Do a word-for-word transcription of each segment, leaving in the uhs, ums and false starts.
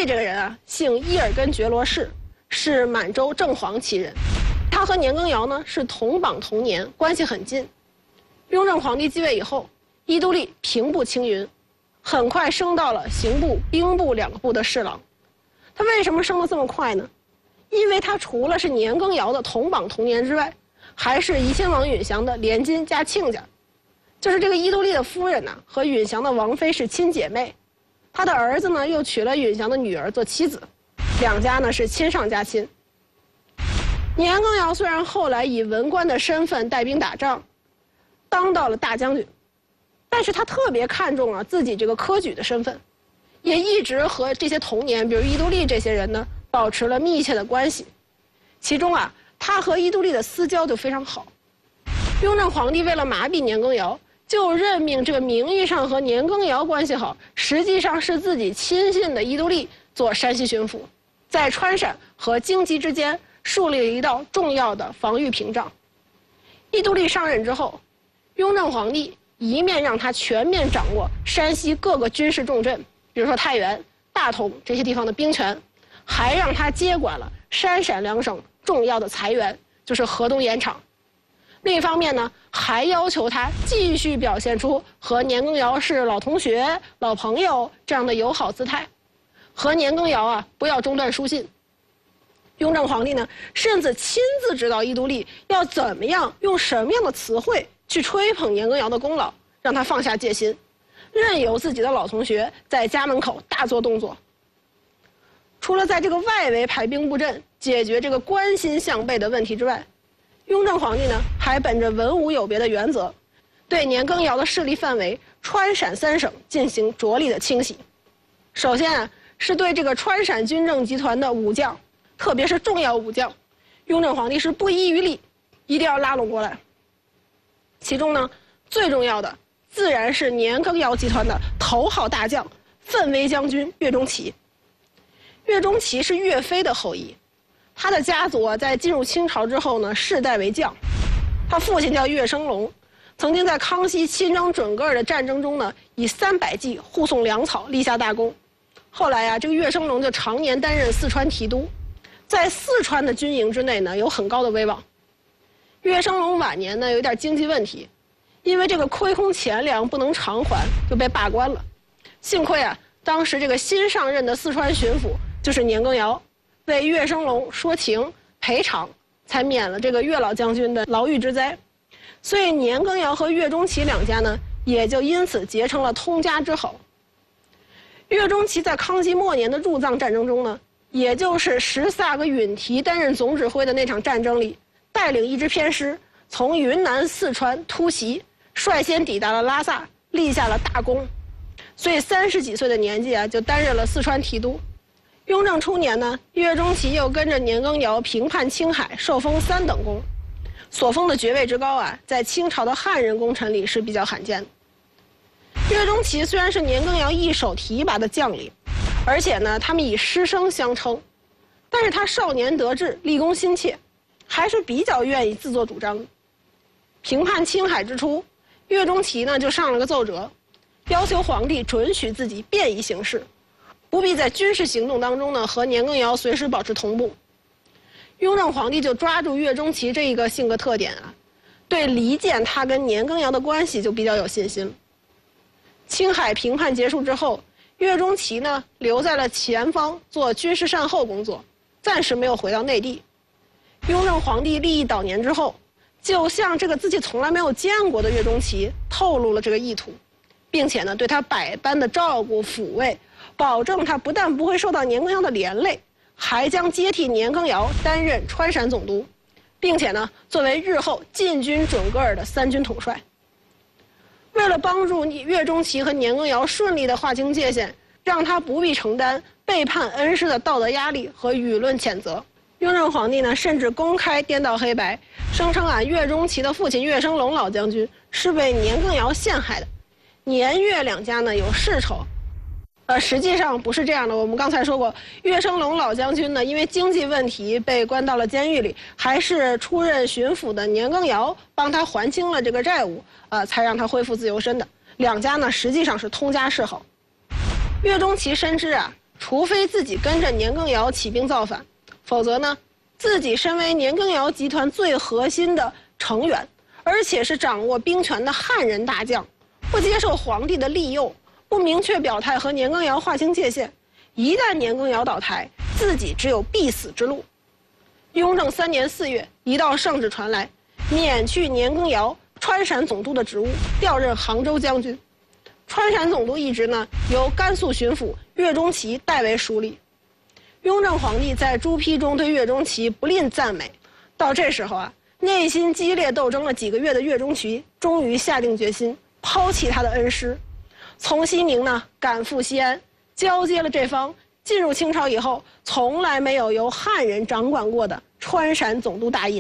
利这个人啊，姓伊尔根觉罗氏，是满洲正黄旗人。他和年羹尧呢是同榜同年，关系很近。雍正皇帝继位以后，伊都利平步青云，很快升到了刑部、兵部两个部的侍郎。他为什么升得这么快呢？因为他除了是年羹尧的同榜同年之外，还是怡亲王允祥的连襟加亲家。就是这个伊都利的夫人呢、啊，和允祥的王妃是亲姐妹，他的儿子呢又娶了允祥的女儿做妻子，两家呢是亲上加亲。年羹尧虽然后来以文官的身份带兵打仗，当到了大将军，但是他特别看重啊自己这个科举的身份，也一直和这些同年，比如伊都利这些人呢，保持了密切的关系。其中啊，他和伊都利的私交就非常好。雍正皇帝为了麻痹年羹尧，就任命这个名义上和年羹尧关系好，实际上是自己亲信的伊都利做山西巡抚，在川陕和京畿之间树立了一道重要的防御屏障。伊都利上任之后，雍正皇帝一面让他全面掌握山西各个军事重镇，比如说太原、大同这些地方的兵权，还让他接管了山陕两省重要的财源，就是河东盐场。另一方面呢，还要求他继续表现出和年羹尧是老同学、老朋友这样的友好姿态，和年羹尧啊不要中断书信。雍正皇帝呢，甚至亲自指导伊都利要怎么样用什么样的词汇去吹捧年羹尧的功劳，让他放下戒心，任由自己的老同学在家门口大做动作。除了在这个外围排兵布阵，解决这个关心向背的问题之外，雍正皇帝呢还本着文武有别的原则，对年羹尧的势力范围川陕三省进行着力的清洗。首先啊，是对这个川陕军政集团的武将，特别是重要武将，雍正皇帝是不遗余力，一定要拉拢过来。其中呢，最重要的自然是年羹尧集团的头号大将奋威将军岳钟琪。岳钟琪是岳飞的后裔，他的家族啊在进入清朝之后呢，世代为将。他父亲叫岳生龙，曾经在康熙亲征准噶尔的战争中呢，以三百骑护送粮草，立下大功。后来啊，这个岳生龙就常年担任四川提督，在四川的军营之内呢，有很高的威望。岳生龙晚年呢，有点经济问题，因为这个亏空钱粮不能偿还，就被罢官了。幸亏啊，当时这个新上任的四川巡抚就是年羹尧，为岳生龙说情赔偿，才免了这个岳老将军的牢狱之灾。所以年羹尧和岳钟琪两家呢，也就因此结成了通家之好。岳钟琪在康熙末年的入藏战争中呢，也就是十萨格允提担任总指挥的那场战争里，带领一支偏师从云南、四川突袭，率先抵达了拉萨，立下了大功。所以三十几岁的年纪啊，就担任了四川提督。雍正初年呢，岳钟琪又跟着年羹尧平叛青海，受封三等功，所封的爵位之高啊，在清朝的汉人功臣里是比较罕见的。岳钟琪虽然是年羹尧一手提拔的将领，而且呢，他们以师生相称，但是他少年得志，立功心切，还是比较愿意自作主张的。平叛青海之初，岳钟琪呢就上了个奏折，要求皇帝准许自己便宜行事，不必在军事行动当中呢和年羹尧随时保持同步。雍正皇帝就抓住岳钟琪这一个性格特点啊，对离间他跟年羹尧的关系就比较有信心。青海平叛结束之后，岳钟琪呢留在了前方做军事善后工作，暂时没有回到内地。雍正皇帝立意导年之后，就向这个自己从来没有见过的岳钟琪透露了这个意图，并且呢对他百般的照顾抚慰，保证他不但不会受到年羹尧的连累，还将接替年羹尧担任川陕总督，并且呢作为日后进军准噶尔的三军统帅。为了帮助岳钟琪和年羹尧顺利的划清界限，让他不必承担背叛恩师的道德压力和舆论谴责，雍正皇帝呢甚至公开颠倒黑白，声称啊岳钟琪的父亲岳生龙老将军是被年羹尧陷害的，年岳两家呢有世仇。呃，实际上不是这样的。我们刚才说过，岳生龙老将军呢，因为经济问题被关到了监狱里，还是出任巡抚的年羹尧帮他还清了这个债务，呃，才让他恢复自由身的。两家呢，实际上是通家世好。岳钟琪深知啊， 除非自己跟着年羹尧起兵造反，否则呢，自己身为年羹尧集团最核心的成员，而且是掌握兵权的汉人大将，不接受皇帝的利诱，不明确表态和年羹尧划清界限，一旦年羹尧倒台，自己只有必死之路。雍正三年四月，一道圣旨传来，免去年羹尧川陕总督的职务，调任杭州将军。川陕总督一职呢，由甘肃巡抚岳钟琪代为署理。雍正皇帝在朱批中对岳钟琪不吝赞美。到这时候啊，内心激烈斗争了几个月的岳钟琪，终于下定决心抛弃他的恩师，从西宁呢赶赴西安，交接了这方进入清朝以后从来没有由汉人掌管过的川陕总督大印。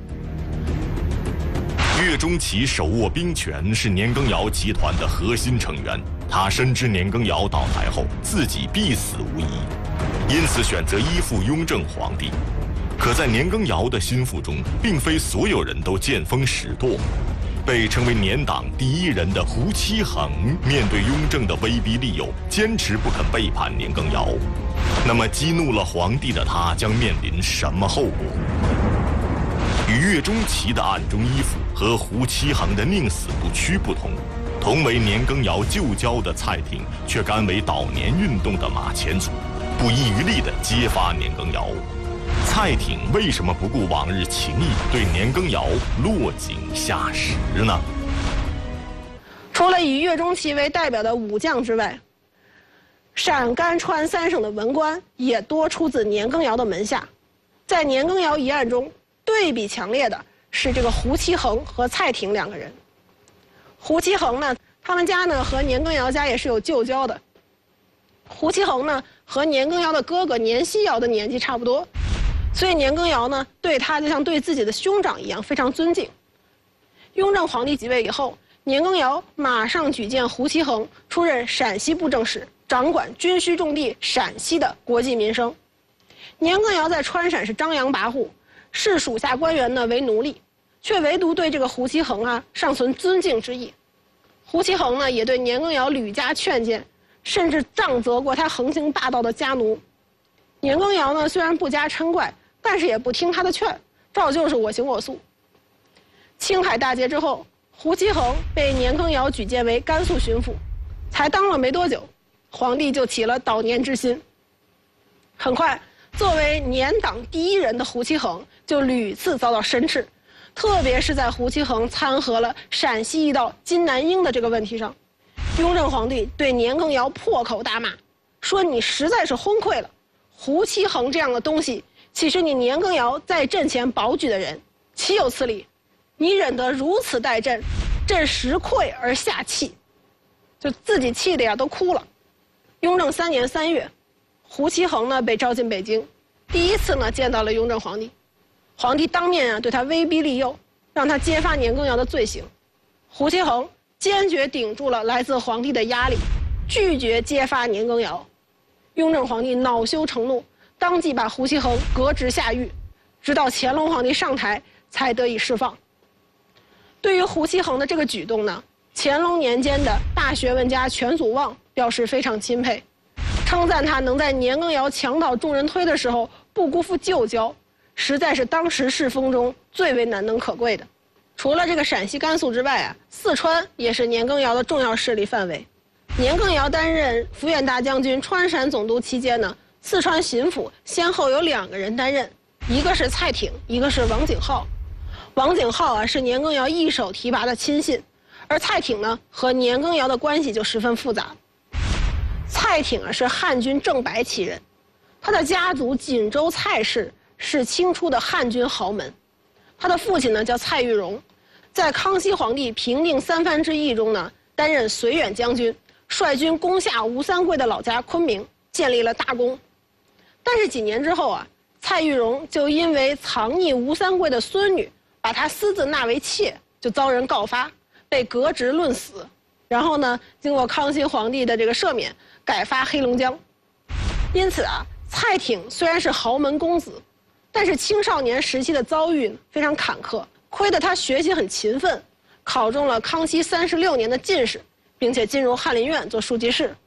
岳钟琪手握兵权，是年羹尧集团的核心成员。他深知年羹尧倒台后自己必死无疑，因此选择依附雍正皇帝。可在年羹尧的心腹中，并非所有人都见风使舵。被称为年党第一人的胡七恒，面对雍正的威逼利诱，坚持不肯背叛年羹尧。那么激怒了皇帝的他，将面临什么后果？与岳钟琪的暗中依附和胡七恒的宁死不屈不同，同为年羹尧旧交的蔡挺，却甘为倒年运动的马前卒，不遗余力地揭发年羹尧。蔡挺为什么不顾往日情谊，对年羹尧落井下石呢？ 除了以岳钟琪为代表的武将之外，陕甘川三省的文官也多出自年羹尧的门下。在年羹尧一案中，对比强烈的是这个胡七恒和蔡挺两个人。胡七恒呢，他们家呢和年羹尧家也是有旧交的。胡七恒呢和年羹尧的哥哥年希尧的年纪差不多，所以年羹尧呢对他就像对自己的兄长一样，非常尊敬。雍正皇帝即位以后，年羹尧马上举荐胡七恒出任陕西布政使，掌管军需重地陕西的国计民生。年羹尧在川陕是张扬跋扈，视属下官员呢为奴隶，却唯独对这个胡七恒啊尚存尊敬之意。胡七恒呢也对年羹尧屡加劝谏，甚至杖责过他横行霸道的家奴。年羹尧呢虽然不加嗔怪，但是也不听他的劝，照旧是我行我素。青海大捷之后，胡七恒被年羹尧举荐为甘肃巡抚，才当了没多久，皇帝就起了倒年之心。很快，作为年党第一人的胡七恒就屡次遭到申斥，特别是在胡七恒参合了陕西一道金南英的这个问题上，雍正皇帝对年羹尧破口大骂，说你实在是昏聩了，胡七恒这样的东西，岂是你年羹尧在阵前保举的人？岂有此理！你忍得如此待朕，朕实愧而下气，就自己气的呀都哭了。雍正三年三月，胡七恒呢被召进北京，第一次呢见到了雍正皇帝，皇帝当面啊对他威逼利诱，让他揭发年羹尧的罪行。胡七恒坚决顶住了来自皇帝的压力，拒绝揭发年羹尧。雍正皇帝恼羞成怒，当即把胡七恒革职下狱，直到乾隆皇帝上台才得以释放。对于胡七恒的这个举动呢，乾隆年间的大学问家全祖望表示非常钦佩，称赞他能在年羹尧墙倒众人推的时候不辜负旧交，实在是当时世风中最为难能可贵的。除了这个陕西、甘肃之外啊，四川也是年羹尧的重要势力范围。年羹尧担任抚远大将军、川陕总督期间呢，四川巡抚先后有两个人担任，一个是蔡挺，一个是王景浩。王景浩啊是年羹尧一手提拔的亲信，而蔡挺呢和年羹尧的关系就十分复杂。蔡挺啊是汉军正白旗人，他的家族锦州蔡氏是清初的汉军豪门，他的父亲呢叫蔡玉荣，在康熙皇帝平定三藩之役中呢担任绥远将军，率军攻下吴三桂的老家昆明，建立了大功。但是几年之后啊，蔡玉荣就因为藏匿吴三桂的孙女，把他私自纳为妾，就遭人告发，被革职论死。然后呢，经过康熙皇帝的这个赦免，改发黑龙江。因此啊，蔡挺虽然是豪门公子，但是青少年时期的遭遇非常坎坷，亏得他学习很勤奋，考中了康熙三十六年的进士，并且进入翰林院做书记室。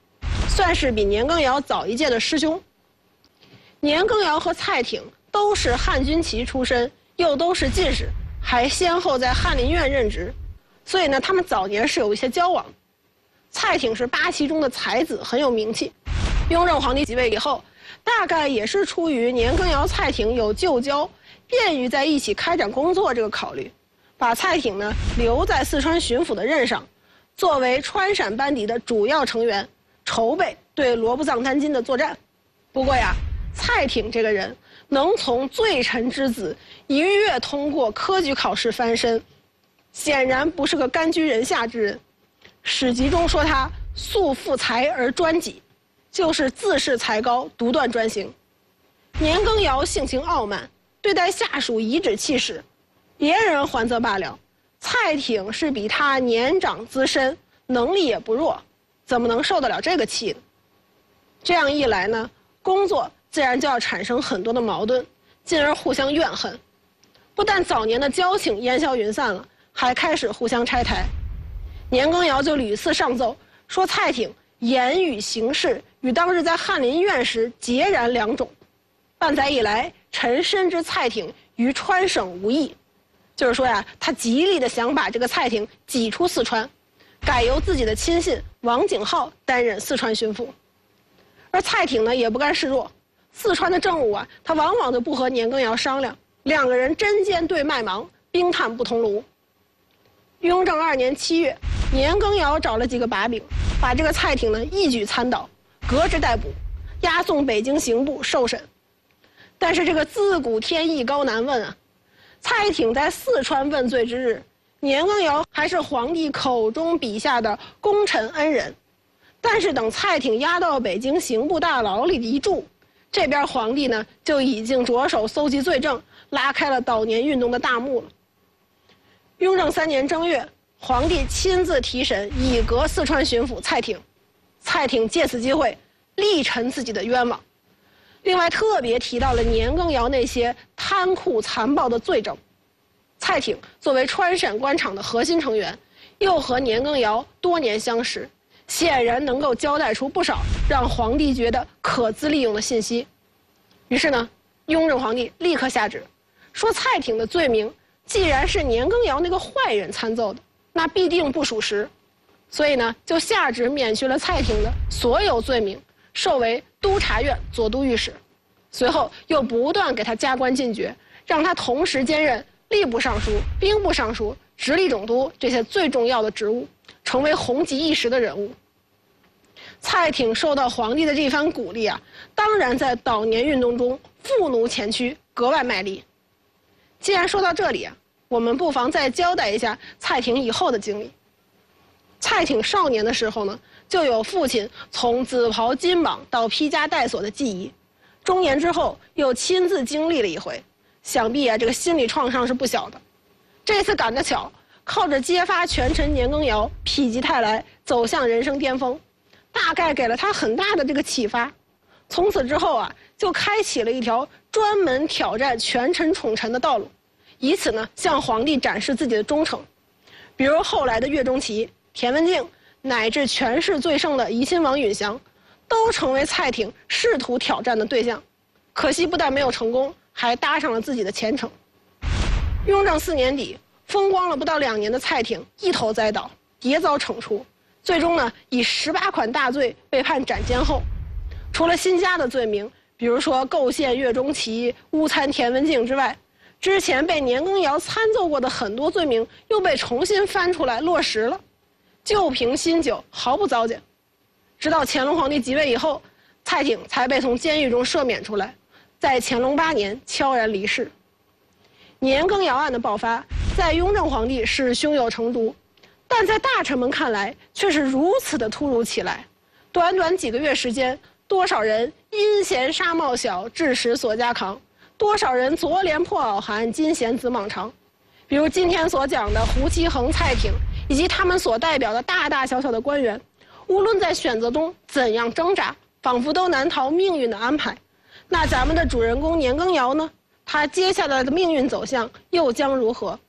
算是比年羹尧早一届的师兄。年羹尧和蔡挺都是汉军旗出身，又都是进士，还先后在翰林院任职，所以呢，他们早年是有一些交往。蔡挺是八旗中的才子，很有名气。雍正皇帝即位以后，大概也是出于年羹尧、蔡挺有旧交，便于在一起开展工作这个考虑，把蔡挺呢留在四川巡抚的任上，作为川陕班底的主要成员，筹备对罗布藏丹津的作战。不过呀，蔡挺这个人能从罪臣之子一跃通过科举考试翻身，显然不是个甘居人下之人。史籍中说他素负才而专己，就是自恃才高，独断专行。年羹尧性情傲慢，对待下属颐指气使，别人还则罢了，蔡挺是比他年长资深，能力也不弱，怎么能受得了这个气呢？这样一来呢，工作自然就要产生很多的矛盾，进而互相怨恨。不但早年的交情烟消云散了，还开始互相拆台。年羹尧就屡次上奏说蔡挺言语行事与当日在翰林院时截然两种。半载以来，臣深知蔡挺于川省无益，就是说呀，他极力的想把这个蔡挺挤出四川，改由自己的亲信王景浩担任四川巡抚。而蔡挺呢也不甘示弱，四川的政务啊，他往往就不和年羹尧商量，两个人针尖对麦芒，冰炭不同炉。雍正二年七月，年羹尧找了几个把柄，把这个蔡挺呢一举参倒，革职逮捕，押送北京刑部受审。但是这个自古天意高难问啊，蔡挺在四川问罪之日，年羹尧还是皇帝口中笔下的功臣恩人，但是等蔡挺押到北京刑部大牢里一住，这边皇帝呢就已经着手搜集罪证，拉开了悼年运动的大幕了。雍正三年正月，皇帝亲自提审已革四川巡抚蔡挺，蔡挺借此机会力陈自己的冤枉，另外特别提到了年羹尧那些贪酷残暴的罪证。蔡挺作为川陕官场的核心成员，又和年羹尧多年相识，显然能够交代出不少让皇帝觉得可资利用的信息。于是呢，雍正皇帝立刻下旨，说蔡挺的罪名既然是年羹尧那个坏人参奏的，那必定不属实，所以呢，就下旨免去了蔡挺的所有罪名，授为督察院左都御史。随后又不断给他加官进爵，让他同时兼任吏部尚书、兵部尚书、直隶总督这些最重要的职务，成为红极一时的人物。蔡挺受到皇帝的这番鼓励啊，当然在悼年运动中负奴前驱，格外卖力。既然说到这里啊，我们不妨再交代一下蔡挺以后的经历。蔡挺少年的时候呢，就有父亲从紫袍金榜到披枷戴锁的记忆，中年之后又亲自经历了一回，想必啊这个心理创伤是不小的。这次赶得巧，靠着揭发权臣年羹尧，否极泰来，走向人生巅峰，大概给了他很大的这个启发。从此之后啊，就开启了一条专门挑战权臣宠臣的道路，以此呢向皇帝展示自己的忠诚。比如后来的岳钟琪、田文镜，乃至权势最盛的怡亲王允祥，都成为蔡挺试图挑战的对象。可惜不但没有成功，还搭上了自己的前程。雍正四年底，风光了不到两年的蔡挺一头栽倒，迭遭惩处，最终呢以十八款大罪被判斩监后。除了新加的罪名，比如说构陷岳钟琪、污参田文镜之外，之前被年羹尧参奏过的很多罪名又被重新翻出来落实了，旧瓶新酒，毫不糟践。直到乾隆皇帝即位以后，蔡挺才被从监狱中赦免出来，在乾隆八年悄然离世。年羹尧案的爆发，在雍正皇帝是胸有成竹，但在大臣们看来却是如此的突如其来。短短几个月时间，多少人因嫌纱帽小，致使所家扛；多少人左脸破袄寒，今嫌紫蟒长。比如今天所讲的胡其衡、蔡挺，以及他们所代表的大大小小的官员，无论在选择中怎样挣扎，仿佛都难逃命运的安排。那咱们的主人公年羹尧呢？他接下来的命运走向又将如何？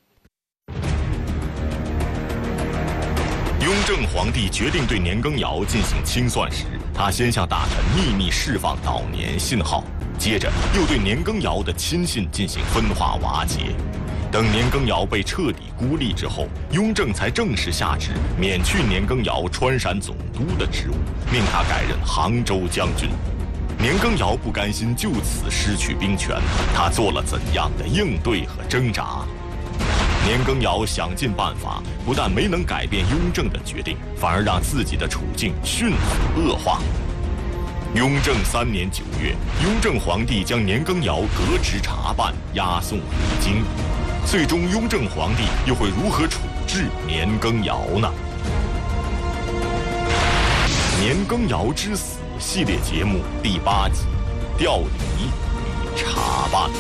雍正皇帝决定对年羹尧进行清算时，他他先向大臣秘密释放悼年信号，接着又对年羹尧的亲信进行分化瓦解。等年羹尧被彻底孤立之后，雍正才正式下旨免去年羹尧川陕总督的职务，命他改任杭州将军。年羹尧不甘心就此失去兵权，他做了怎样的应对和挣扎？年羹尧想尽办法，不但没能改变雍正的决定，反而让自己的处境迅速恶化。雍正三年九月，雍正皇帝将年羹尧革职查办，押送回京。最终，雍正皇帝又会如何处置年羹尧呢？年羹尧之死系列节目第八集，调离与查办。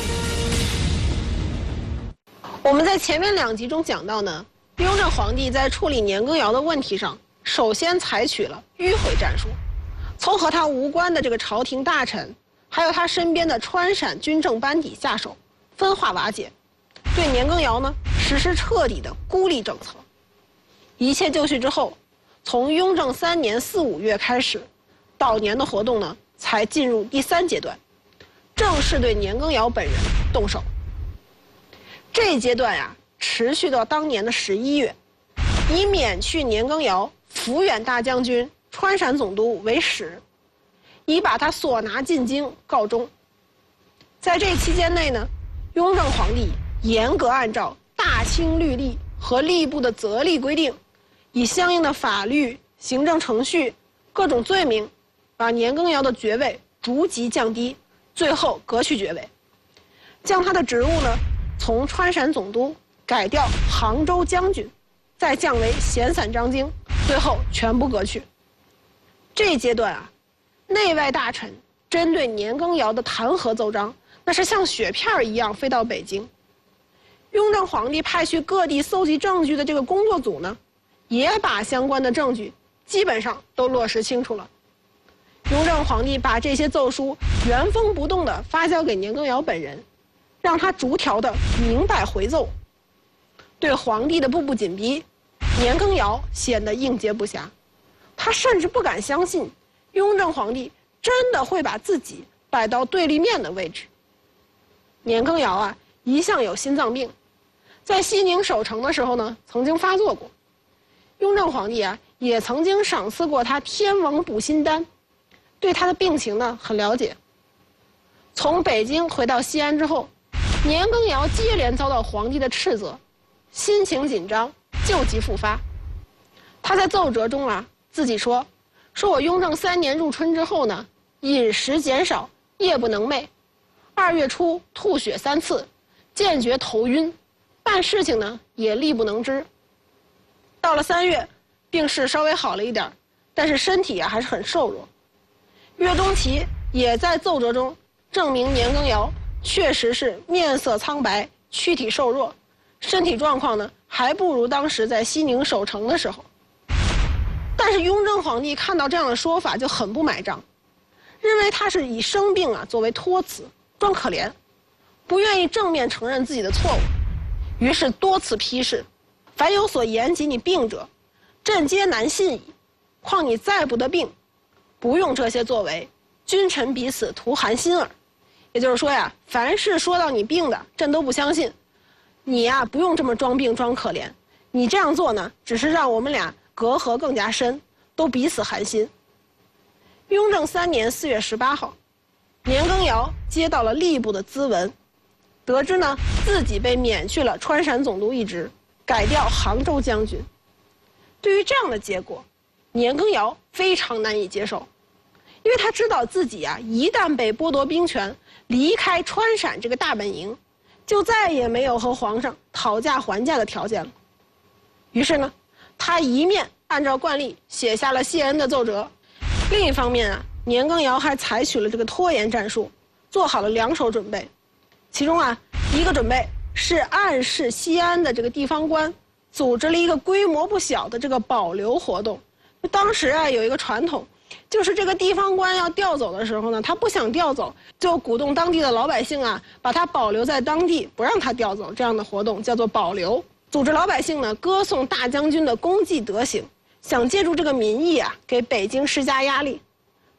我们在前面两集中讲到呢，雍正皇帝在处理年羹尧的问题上，首先采取了迂回战术，从和他无关的这个朝廷大臣，还有他身边的川陕军政班底下手，分化瓦解，对年羹尧呢实施彻底的孤立政策。一切就绪之后，从雍正三年四五月开始，悼年的活动呢才进入第三阶段，正式对年羹尧本人动手。这一阶段呀、啊，持续到当年的十一月，以免去年羹尧抚远大将军、川陕总督为始，以把他所拿进京告终。在这期间内呢，雍正皇帝严格按照大清律例和吏部的责例规定，以相应的法律、行政程序、各种罪名，把年羹尧的爵位逐级降低，最后革去爵位，将他的职务呢从川陕总督改调杭州将军，再降为闲散张京，最后全部革去。这一阶段啊，内外大臣针对年羹尧的弹劾奏章，那是像雪片一样飞到北京。雍正皇帝派去各地搜集证据的这个工作组呢，也把相关的证据基本上都落实清楚了。雍正皇帝把这些奏书原封不动地发交给年羹尧本人，让他逐条的明白回奏。对皇帝的步步紧逼，年羹尧显得应接不暇，他甚至不敢相信雍正皇帝真的会把自己摆到对立面的位置。年羹尧啊，一向有心脏病，在西宁守城的时候呢，曾经发作过。雍正皇帝啊，也曾经赏赐过他天王补心丹，对他的病情呢很了解。从北京回到西安之后，年羹尧接连遭到皇帝的斥责，心情紧张，旧疾复发。他在奏折中啊自己说：“说我雍正三年入春之后呢，饮食减少，夜不能寐，二月初吐血三次，渐觉头晕，办事情呢也力不能支。到了三月，病势稍微好了一点，但是身体啊还是很瘦弱。岳钟琪也在奏折中证明年羹尧确实是面色苍白，躯体瘦弱，身体状况呢还不如当时在西宁守城的时候。但是雍正皇帝看到这样的说法就很不买账，认为他是以生病啊作为托词，装可怜，不愿意正面承认自己的错误，于是多次批示：凡有所言及你病者，朕皆难信矣。况你再不得病，不用这些作为，君臣彼此徒寒心耳。也就是说呀，凡是说到你病的，朕都不相信。你呀，不用这么装病装可怜，你这样做呢，只是让我们俩隔阂更加深，都彼此寒心。雍正三年四月十八号，年羹尧接到了吏部的咨文，得知呢自己被免去了川陕总督一职，改调杭州将军。对于这样的结果，年羹尧非常难以接受，因为他知道自己啊一旦被剥夺兵权，离开川陕这个大本营，就再也没有和皇上讨价还价的条件了。于是呢，他一面按照惯例写下了谢恩的奏折，另一方面啊，年羹尧还采取了这个拖延战术，做好了两手准备。其中啊，一个准备是暗示西安的这个地方官组织了一个规模不小的这个保留活动。当时啊，有一个传统，就是这个地方官要调走的时候呢，他不想调走，就鼓动当地的老百姓啊，把他保留在当地，不让他调走。这样的活动叫做保留，组织老百姓呢歌颂大将军的功绩德行，想借助这个民意啊，给北京施加压力。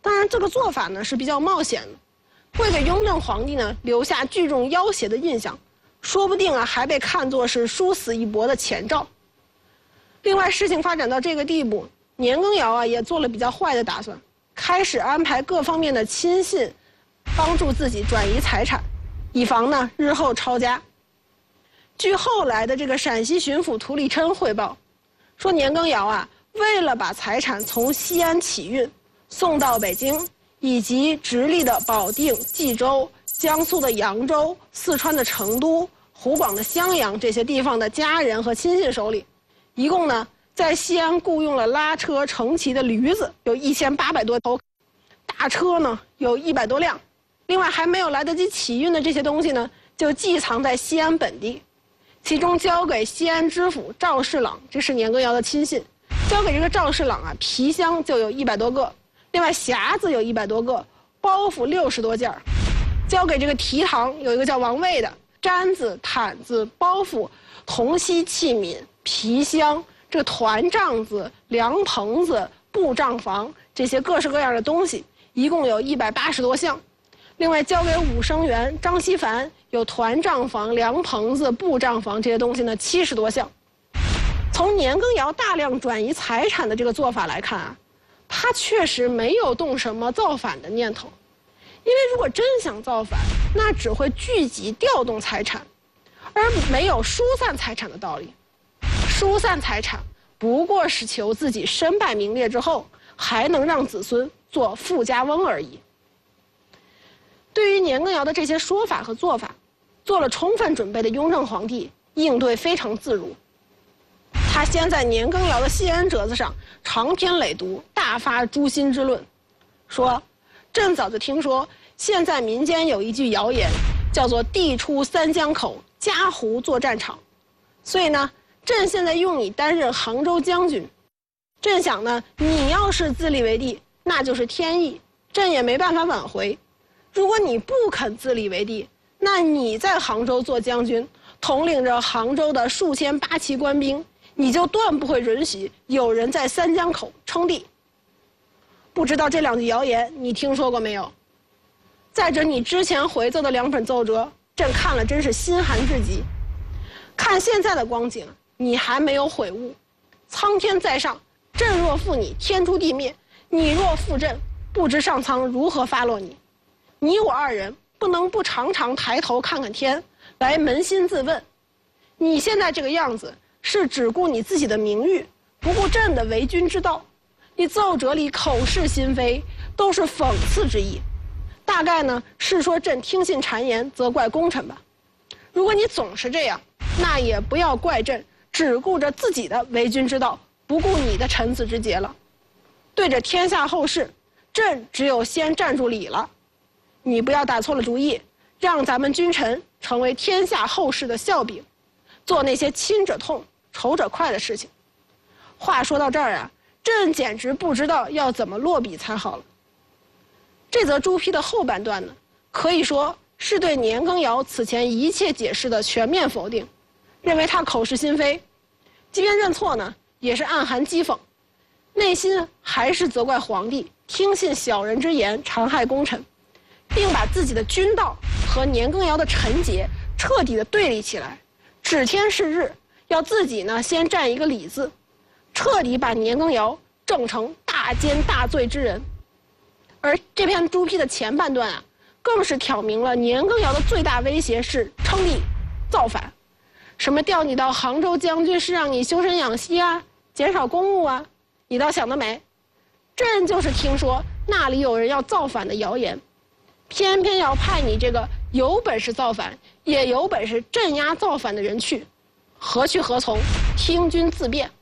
当然，这个做法呢是比较冒险的，会给雍正皇帝呢留下聚众要挟的印象，说不定啊还被看作是殊死一搏的前兆。另外，事情发展到这个地步，年羹尧啊也做了比较坏的打算，开始安排各方面的亲信帮助自己转移财产，以防呢日后抄家。据后来的这个陕西巡抚涂立琛汇报，说年羹尧啊为了把财产从西安起运送到北京，以及直隶的保定、冀州、江苏的扬州、四川的成都、湖广的襄阳这些地方的家人和亲信手里，一共呢在西安雇佣了拉车成骑的驴子有一千八百多头，大车呢有一百多辆，另外还没有来得及起运的这些东西呢，就寄藏在西安本地，其中交给西安知府赵世朗，这是年羹尧的亲信，交给这个赵世朗啊，皮箱就有一百多个，另外匣子有一百多个，包袱六十多件儿，交给这个提堂有一个叫王卫的，毡子、毯子、包袱、铜锡器皿、皮箱，这个团帐子、凉棚子、布帐房，这些各式各样的东西，一共有一百八十多项。另外交给武生员张锡凡有团帐房、凉棚子、布帐房这些东西呢七十多项。从年羹尧大量转移财产的这个做法来看啊，他确实没有动什么造反的念头，因为如果真想造反，那只会聚集调动财产，而没有疏散财产的道理。疏散财产不过是求自己身败名裂之后还能让子孙做富家翁而已。对于年羹尧的这些说法和做法，做了充分准备的雍正皇帝应对非常自如。他先在年羹尧的谢恩折子上长篇累牍，大发诛心之论，说朕早就听说现在民间有一句谣言，叫做地出三江口，嘉湖做战场，所以呢朕现在用你担任杭州将军，朕想呢你要是自立为帝，那就是天意，朕也没办法挽回。如果你不肯自立为帝，那你在杭州做将军，统领着杭州的数千八旗官兵，你就断不会允许有人在三江口称帝。不知道这两句谣言你听说过没有？再者，你之前回奏的两本奏折，朕看了真是心寒至极。看现在的光景，你还没有悔悟。苍天在上，朕若负你，天诛地灭；你若负朕，不知上苍如何发落你。你我二人不能不常常抬头看看天，来扪心自问，你现在这个样子是只顾你自己的名誉，不顾朕的为君之道。你奏折里口是心非，都是讽刺之意，大概呢是说朕听信谗言，责怪功臣吧。如果你总是这样，那也不要怪朕只顾着自己的为君之道，不顾你的臣子之节了。对着天下后事，朕只有先站住理了。你不要打错了主意，让咱们君臣成为天下后世的笑柄，做那些亲者痛、仇者快的事情。话说到这儿啊，朕简直不知道要怎么落笔才好了。这则朱批的后半段呢，可以说是对年羹尧此前一切解释的全面否定，认为他口是心非，即便认错呢，也是暗含讥讽，内心还是责怪皇帝听信小人之言，残害功臣，并把自己的君道和年羹尧的臣节彻底的对立起来，指天誓日要自己呢先占一个理字，彻底把年羹尧正成大奸大罪之人。而这篇朱批的前半段啊，更是挑明了年羹尧的最大威胁是称帝造反，什么调你到杭州将军是让你修身养息啊，减少公务啊，你倒想得美。朕就是听说那里有人要造反的谣言，偏偏要派你这个有本事造反也有本事镇压造反的人去，何去何从？听君自便。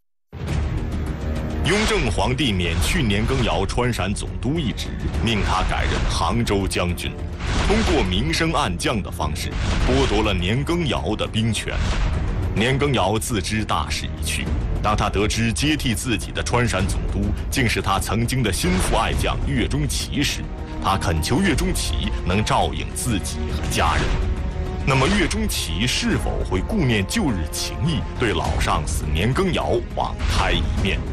雍正皇帝免去年羹尧川陕总督一职，命他改任杭州将军，通过明升暗降的方式剥夺了年羹尧的兵权。年羹尧自知大势已去，当他得知接替自己的川陕总督竟是他曾经的心腹爱将岳钟琪时，他恳求岳钟琪能照应自己和家人。那么岳钟琪是否会顾念旧日情谊，对老上司年羹尧网开一面？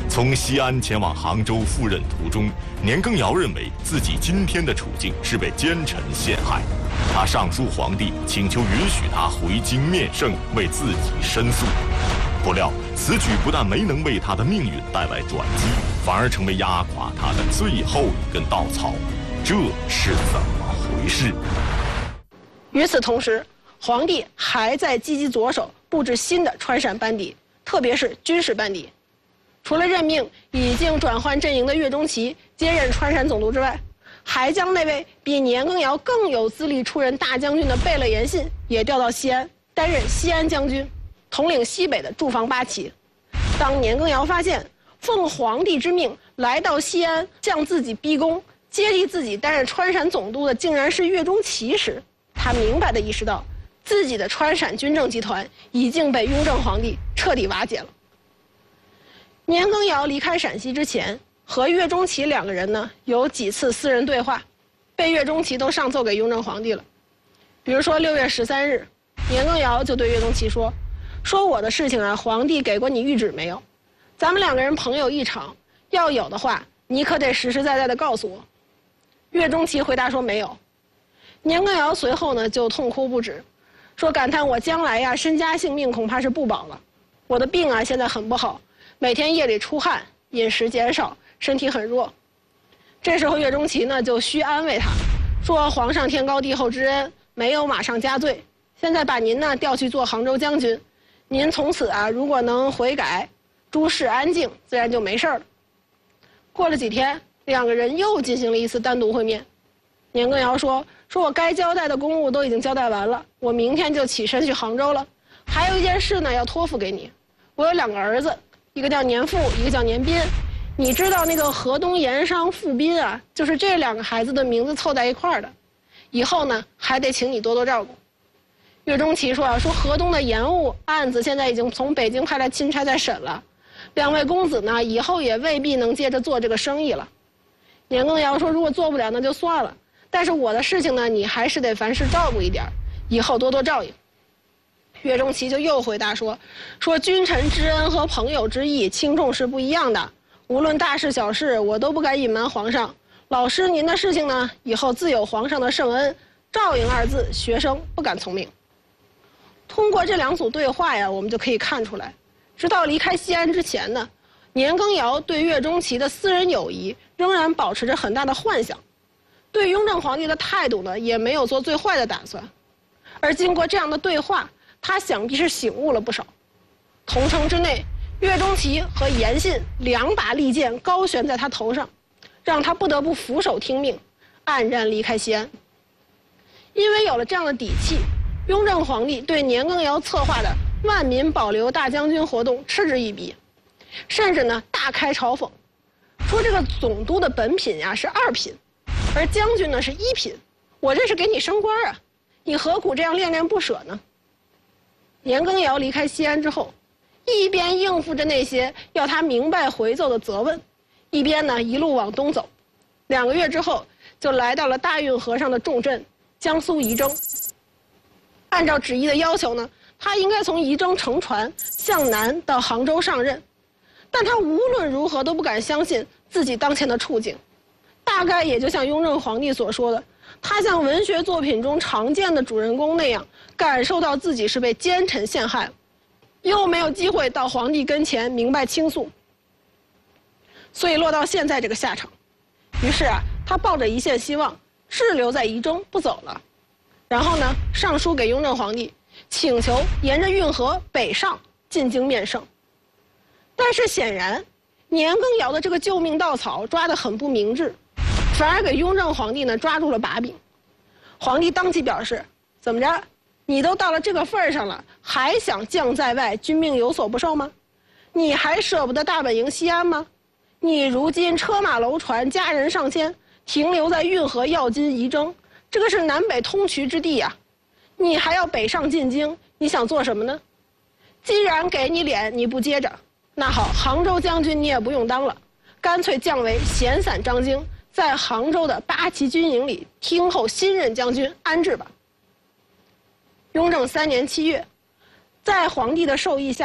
从西安前往杭州赴任途中，年羹尧认为自己今天的处境是被奸臣陷害，他上书皇帝，请求允许他回京面圣，为自己申诉。不料此举不但没能为他的命运带来转机，反而成为压垮他的最后一根稻草。这是怎么回事？ 与此同时，皇帝还在积极着手布置新的川陕班底，特别是军事班底。除了任命已经转换阵营的岳钟琪接任川陕总督之外，还将那位比年羹尧更有资历出任大将军的贝勒严信也调到西安担任西安将军，统领西北的驻防八旗。当年羹尧发现奉皇帝之命来到西安向自己逼宫，接替自己担任川陕总督的竟然是岳钟琪时，他明白地意识到自己的川陕军政集团已经被雍正皇帝彻底瓦解了。年羹尧离开陕西之前，和岳钟琪两个人呢有几次私人对话，被岳钟琪都上奏给雍正皇帝了。比如说六月十三日，年羹尧就对岳钟琪说：“说我的事情啊，皇帝给过你谕旨没有？咱们两个人朋友一场，要有的话，你可得实实在在的告诉我。”岳钟琪回答说没有。年羹尧随后呢就痛哭不止，说感叹我将来呀身家性命恐怕是不保了，我的病啊现在很不好。每天夜里出汗，饮食减少，身体很弱。这时候岳钟琪呢就需安慰他，说皇上天高地厚之恩，没有马上加罪，现在把您呢调去做杭州将军，您从此啊如果能悔改，诸事安静，自然就没事了。过了几天，两个人又进行了一次单独会面。年羹尧说：“说我该交代的公务都已经交代完了，我明天就起身去杭州了。还有一件事呢要托付给你，我有两个儿子。”一个叫年富，一个叫年彬，你知道那个河东盐商富彬啊，就是这两个孩子的名字凑在一块儿的。以后呢，还得请你多多照顾。岳钟琪说啊，说河东的盐务案子现在已经从北京派来钦差在审了，两位公子呢，以后也未必能接着做这个生意了。年羹尧说，如果做不了那就算了，但是我的事情呢，你还是得凡事照顾一点，以后多多照应。岳钟琪就又回答说：“说君臣之恩和朋友之义轻重是不一样的，无论大事小事，我都不敢隐瞒皇上。老师您的事情呢，以后自有皇上的圣恩，照应二字，学生不敢从命。”通过这两组对话呀，我们就可以看出来，直到离开西安之前呢，年羹尧对岳钟琪的私人友谊仍然保持着很大的幻想，对雍正皇帝的态度呢，也没有做最坏的打算。而经过这样的对话，他想必是醒悟了不少。同城之内，岳钟琪和严信两把利剑高悬在他头上，让他不得不俯首听命，黯然离开西安。因为有了这样的底气，雍正皇帝对年羹尧策划的万民保留大将军活动嗤之以鼻，甚至呢大开嘲讽，说这个总督的本品呀是二品，而将军呢是一品，我这是给你升官啊，你何苦这样恋恋不舍呢？年羹尧离开西安之后，一边应付着那些要他明白回奏的责问，一边呢一路往东走。两个月之后，就来到了大运河上的重镇江苏仪征。按照旨意的要求呢，他应该从仪征乘船向南到杭州上任，但他无论如何都不敢相信自己当前的处境。大概也就像雍正皇帝所说的，他像文学作品中常见的主人公那样，感受到自己是被奸臣陷害了，又没有机会到皇帝跟前明白倾诉，所以落到现在这个下场。于是啊，他抱着一线希望，滞留在仪征不走了。然后呢，上书给雍正皇帝，请求沿着运河北上进京面圣。但是显然，年羹尧的这个救命稻草抓得很不明智，反而给雍正皇帝呢抓住了把柄。皇帝当即表示：“怎么着？你都到了这个份儿上了，还想将在外，君命有所不受吗？你还舍不得大本营西安吗？你如今车马楼船，家人上千，停留在运河要津仪征，这个是南北通衢之地呀、啊，你还要北上进京，你想做什么呢？既然给你脸你不接着，那好，杭州将军你也不用当了，干脆降为闲散张京，在杭州的八旗军营里听候新任将军安置吧。”雍正三年七月，在皇帝的授意下，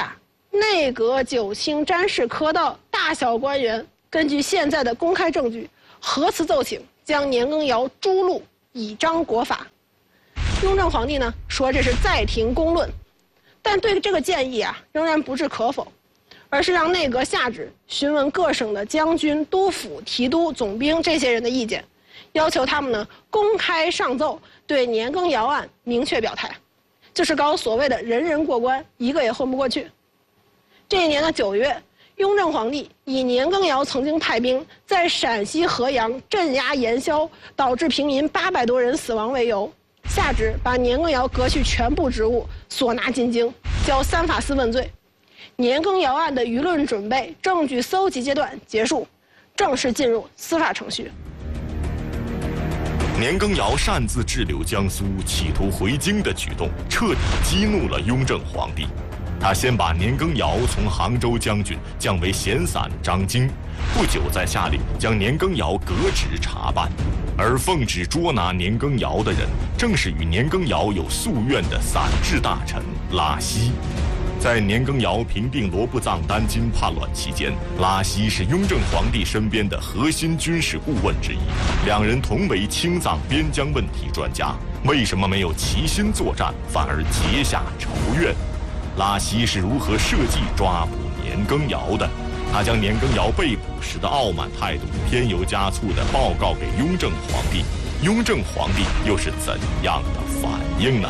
内阁九卿詹事科道大小官员根据现在的公开证据，核词奏请将年羹尧诛戮，以彰国法。雍正皇帝呢说这是再庭公论，但对这个建议啊仍然不置可否，而是让内阁下旨询问各省的将军、督抚、提督、总兵这些人的意见，要求他们呢公开上奏，对年羹尧案明确表态，就是搞所谓的人人过关，一个也混不过去。这一年的九月，雍正皇帝以年羹尧曾经派兵在陕西合阳镇压盐枭，导致平民八百多人死亡为由，下旨把年羹尧革去全部职务，索拿进京，交三法司问罪。年羹尧案的舆论准备、证据搜集阶段结束，正式进入司法程序。 年羹尧擅自滞留江苏，企图回京的举动，彻底激怒了雍正皇帝。他先把年羹尧从杭州将军降为闲散张京，不久再下令将年羹尧革职查办。而奉旨捉拿年羹尧的人，正是与年羹尧有夙愿的散治大臣拉稀。在年羹尧平定罗布藏丹津叛乱期间，拉稀是雍正皇帝身边的核心军事顾问之一，两人同为青藏边疆问题专家，为什么没有齐心作战，反而结下仇怨？拉稀是如何设计抓捕年羹尧的？他将年羹尧被捕时的傲慢态度添油加醋地报告给雍正皇帝，雍正皇帝又是怎样的反应呢？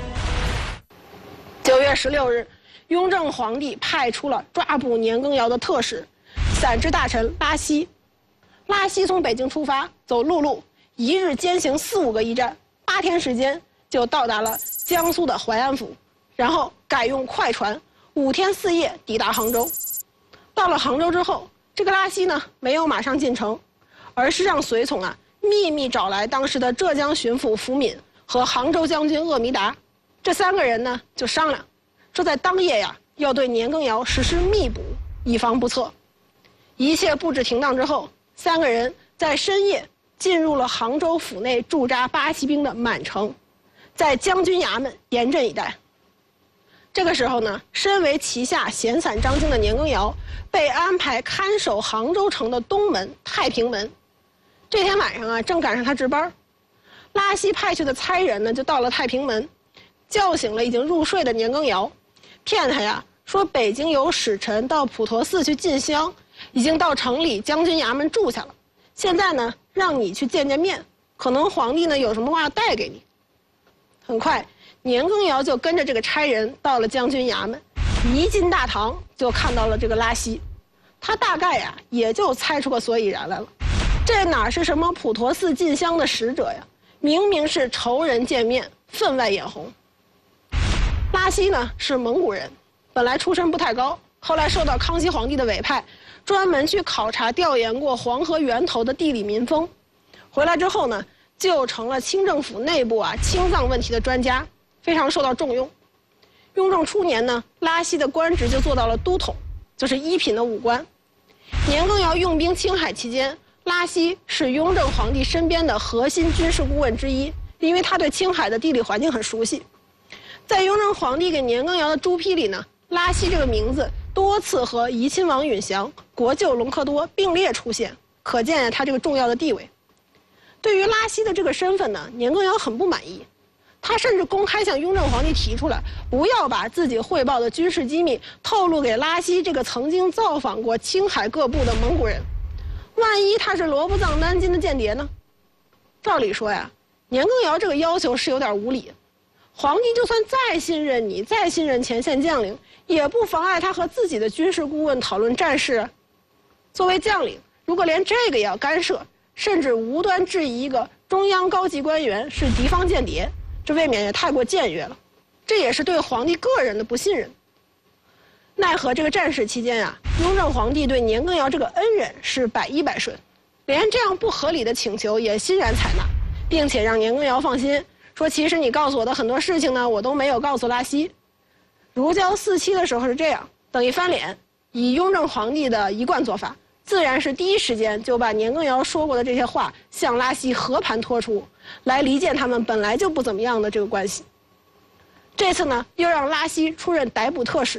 九月十六日，雍正皇帝派出了抓捕年羹尧的特使、散治大臣拉稀。拉稀从北京出发，走陆路，一日兼行四五个驿站，八天时间就到达了江苏的淮安府，然后改用快船，五天四夜抵达杭州。到了杭州之后，这个拉稀呢没有马上进城，而是让随从啊秘密找来当时的浙江巡抚福敏和杭州将军鄂弥达，这三个人呢就商量，说在当夜呀要对年羹尧实施密捕，以防不测。一切布置停当之后，三个人在深夜进入了杭州府内驻扎八旗兵的满城，在将军衙门严阵以待。这个时候呢，身为旗下闲散张京的年羹尧被安排看守杭州城的东门太平门。这天晚上啊，正赶上他值班，拉稀派去的差人呢就到了太平门，叫醒了已经入睡的年羹尧，骗他呀说北京有使臣到普陀寺去进香，已经到城里将军衙门住下了，现在呢让你去见见面，可能皇帝呢有什么话带给你。很快年羹尧就跟着这个差人到了将军衙门，一进大堂就看到了这个拉稀，他大概呀也就猜出个所以然来了，这哪是什么普陀寺进香的使者呀，明明是仇人见面，分外眼红。拉稀呢是蒙古人，本来出身不太高，后来受到康熙皇帝的委派，专门去考察调研过黄河源头的地理民风，回来之后呢就成了清政府内部啊青藏问题的专家，非常受到重用。雍正初年呢，拉稀的官职就做到了都统，就是一品的武官。年羹尧用兵青海期间，拉稀是雍正皇帝身边的核心军事顾问之一，因为他对青海的地理环境很熟悉。在雍正皇帝给年羹尧的朱批里呢，拉稀这个名字多次和怡亲王允祥、国舅隆科多并列出现，可见他这个重要的地位。对于拉稀的这个身份呢，年羹尧很不满意，他甚至公开向雍正皇帝提出来，不要把自己汇报的军事机密透露给拉稀这个曾经造访过青海各部的蒙古人，万一他是罗布藏丹津的间谍呢？照理说呀，年羹尧这个要求是有点无理，皇帝就算再信任你，再信任前线将领，也不妨碍他和自己的军事顾问讨论战事啊。作为将领，如果连这个也要干涉，甚至无端质疑一个中央高级官员是敌方间谍，这未免也太过僭越了，这也是对皇帝个人的不信任。奈何这个战事期间啊，雍正皇帝对年羹尧这个恩人是百依百顺，连这样不合理的请求也欣然采纳，并且让年羹尧放心，说其实你告诉我的很多事情呢，我都没有告诉拉稀。如胶似漆的时候是这样，等一翻脸，以雍正皇帝的一贯做法，自然是第一时间就把年羹尧说过的这些话向拉稀和盘托出，来离间他们本来就不怎么样的这个关系。这次呢，又让拉稀出任逮捕特使，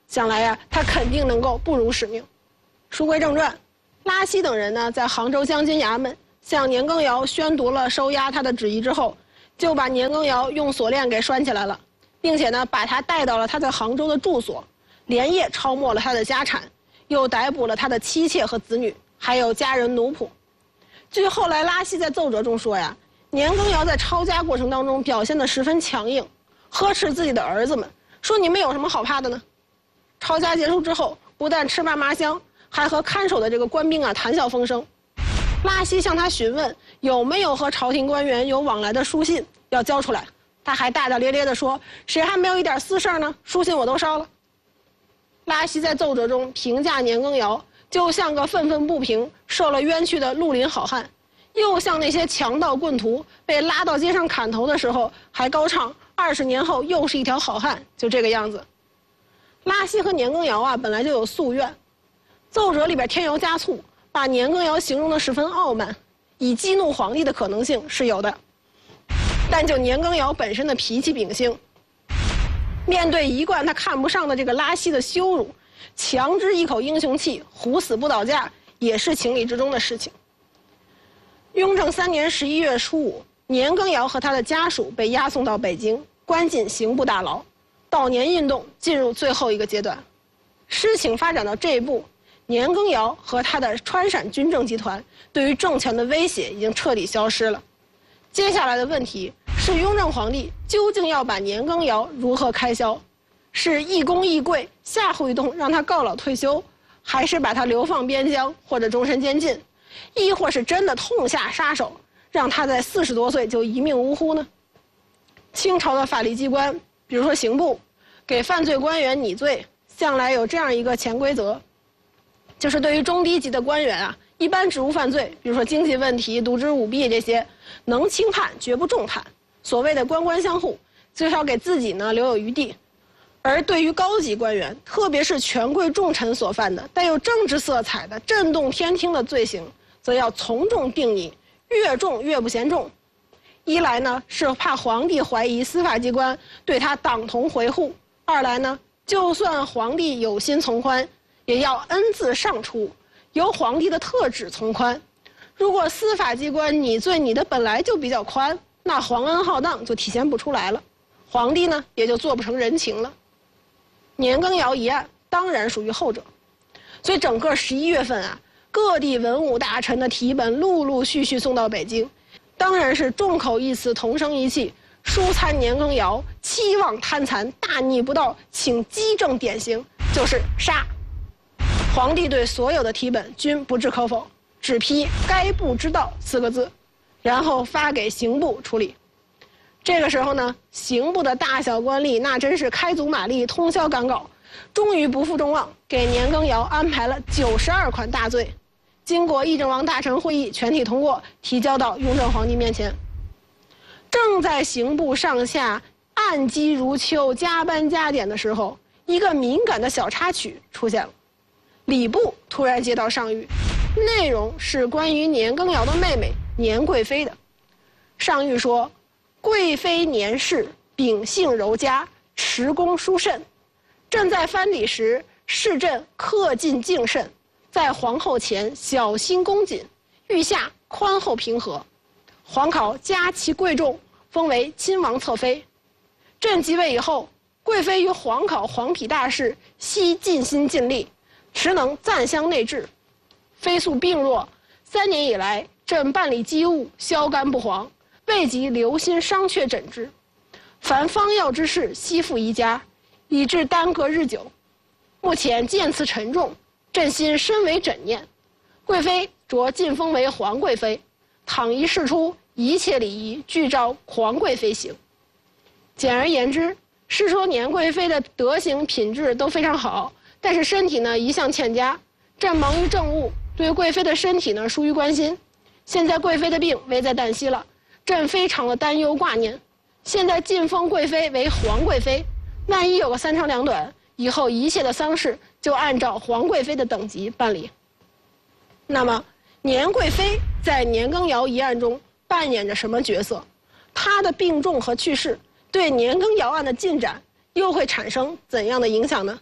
想来呀、啊，他肯定能够不辱使命。书归正传，拉稀等人呢，在杭州将军衙门向年羹尧宣读了收押他的旨意之后，就把年羹尧用锁链给拴起来了，并且呢，把他带到了他在杭州的住所，连夜抄没了他的家产，又逮捕了他的妻妾和子女，还有家人奴仆。据后来拉稀在奏折中说呀，年羹尧在抄家过程当中表现得十分强硬，呵斥自己的儿子们，说你们有什么好怕的呢？抄家结束之后，不但吃嘛嘛香，还和看守的这个官兵啊谈笑风生。拉稀向他询问有没有和朝廷官员有往来的书信要交出来，他还大大咧咧地说，谁还没有一点私事呢？书信我都烧了。拉稀在奏折中评价年羹尧就像个愤愤不平、受了冤屈的绿林好汉，又像那些强盗棍徒被拉到街上砍头的时候还高唱二十年后又是一条好汉，就这个样子。拉稀和年羹尧啊本来就有宿怨，奏折里边添油加醋，把年羹尧形容得十分傲慢，以激怒皇帝的可能性是有的。但就年羹尧本身的脾气秉性，面对一贯他看不上的这个拉稀的羞辱，强支一口英雄气，虎死不倒架，也是情理之中的事情。雍正三年十一月初五，年羹尧和他的家属被押送到北京，关进刑部大牢。悼年运动进入最后一个阶段，事情发展到这一步，年羹尧和他的川陕军政集团对于政权的威胁已经彻底消失了。接下来的问题是，雍正皇帝究竟要把年羹尧如何开销？是一功一贵，吓唬一通让他告老退休，还是把他流放边疆或者终身监禁，亦或是真的痛下杀手，让他在四十多岁就一命呜呼呢？清朝的法律机关，比如说刑部，给犯罪官员拟罪，向来有这样一个潜规则，就是对于中低级的官员啊，一般职务犯罪，比如说经济问题、渎职舞弊这些，能轻判绝不重判。所谓的官官相护，至少给自己呢留有余地。而对于高级官员，特别是权贵重臣所犯的带有政治色彩的震动天听的罪行，则要从重定拟，越重越不嫌重。一来呢是怕皇帝怀疑司法机关对他党同回护，二来呢就算皇帝有心从宽，也要恩字上出，由皇帝的特旨从宽。如果司法机关拟罪拟的本来就比较宽，那皇恩浩荡就体现不出来了，皇帝呢也就做不成人情了。年羹尧一案当然属于后者，所以整个十一月份啊，各地文武大臣的题本陆陆续续送到北京，当然是众口一词，同声一气，书参年羹尧，期望贪残，大逆不道，请机正典刑，就是杀。皇帝对所有的题本均不置可否，只批该部之道四个字，然后发给刑部处理。这个时候呢，刑部的大小官吏那真是开足马力，通宵赶稿，终于不负众望，给年羹尧安排了九十二款大罪，经过议政王大臣会议全体通过，提交到雍正皇帝面前。正在刑部上下按机如秋、加班加点的时候，一个敏感的小插曲出现了。礼部突然接到上谕，内容是关于年羹尧的妹妹年贵妃的。上谕说，贵妃年氏秉性柔佳，持功殊甚。朕在藩邸时，视朕恪尽敬慎，在皇后前小心恭谨，御下宽厚平和。皇考加其贵重，封为亲王侧妃。朕即位以后，贵妃于皇考皇圮大事悉尽心尽力，实能赞襄内治。妃素病弱，三年以来，朕办理机务，消肝不黄，未及留心商榷诊之。凡方药之事，悉付宜家，以致耽搁日久。目前见此沉重，朕心深为枕念。贵妃着晋封为皇贵妃，倘一事出，一切礼仪俱照皇贵妃行。简而言之，是说年贵妃的德行品质都非常好，但是身体呢一向欠佳。朕忙于政务，对贵妃的身体呢疏于关心。现在贵妃的病危在旦夕了，朕非常的担忧挂念。现在晋封贵妃为皇贵妃，万一有个三长两短，以后一切的丧事就按照皇贵妃的等级办理。那么年贵妃在年羹尧一案中扮演着什么角色？她的病重和去世对年羹尧案的进展又会产生怎样的影响呢？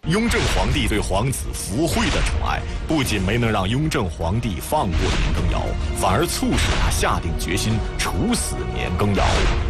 雍正皇帝对皇子福惠的宠爱，不仅没能让雍正皇帝放过年羹尧，反而促使他下定决心处死年羹尧。